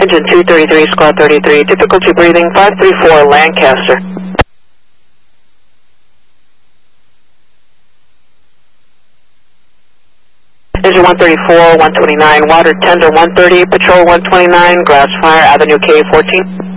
Engine 233, squad 33, difficulty breathing, 534 Lancaster. Engine 134, 129, water tender 130, patrol 129, grass fire, Avenue K14.